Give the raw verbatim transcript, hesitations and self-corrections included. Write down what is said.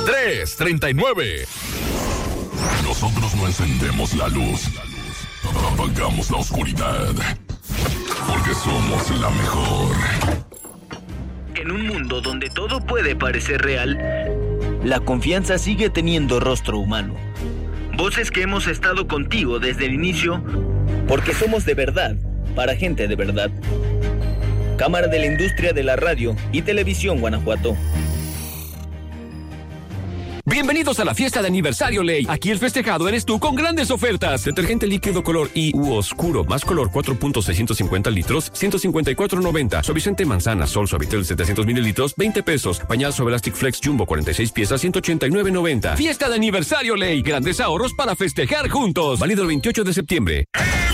tres treinta y nueve. Nosotros no encendemos la luz, apagamos la oscuridad, porque somos la mejor. En un mundo donde todo puede parecer real, la confianza sigue teniendo rostro humano. Voces que hemos estado contigo desde el inicio, porque somos de verdad, para gente de verdad. Cámara de la Industria de la Radio y Televisión Guanajuato. Bienvenidos a la fiesta de aniversario Ley. Aquí el festejado eres tú con grandes ofertas. Detergente líquido color I U oscuro más color cuatro punto seiscientos cincuenta litros, ciento cincuenta y cuatro noventa. Suavizante manzana Sol Suavitel setecientos mililitros, veinte pesos. Pañal Suave Elastic Flex Jumbo cuarenta y seis piezas, ciento ochenta y nueve noventa. Fiesta de aniversario Ley. Grandes ahorros para festejar juntos. Válido el veintiocho de septiembre.